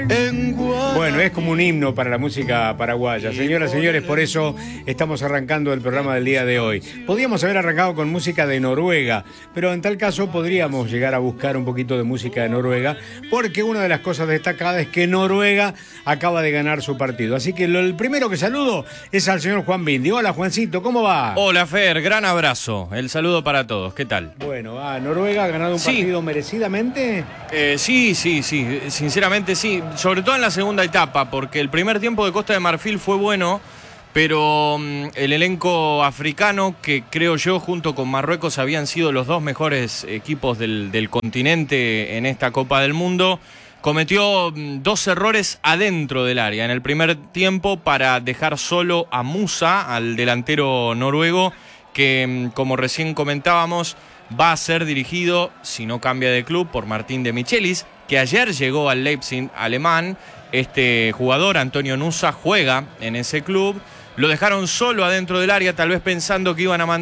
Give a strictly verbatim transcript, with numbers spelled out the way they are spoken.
Bueno, es como un himno para la música paraguaya. Señoras y señores, por eso estamos arrancando el programa del día de hoy. Podríamos haber arrancado con música de Noruega, pero en tal caso podríamos llegar a buscar un poquito de música de Noruega, porque una de las cosas destacadas es que Noruega acaba de ganar su partido. Así que lo, el primero que saludo es al señor Juan Bindi. Hola, Juancito, ¿cómo va? Hola, Fer, gran abrazo. El saludo para todos. ¿Qué tal? Bueno, ah, ¿Noruega ha ganado un Sí. partido merecidamente? Eh, sí, sí, sí, sinceramente sí, sobre todo en la segunda etapa, porque el primer tiempo de Costa de Marfil fue bueno, pero um, el elenco africano, que creo yo junto con Marruecos habían sido los dos mejores equipos del, del continente en esta Copa del Mundo, cometió um, dos errores adentro del área en el primer tiempo para dejar solo a Musa, al delantero noruego, que um, como recién comentábamos, va a ser dirigido, si no cambia de club, por Martín de Michelis, que ayer llegó al Leipzig alemán. Este jugador, Antonio Nusa, juega en ese club. Lo dejaron solo adentro del área, tal vez pensando que iban a mandar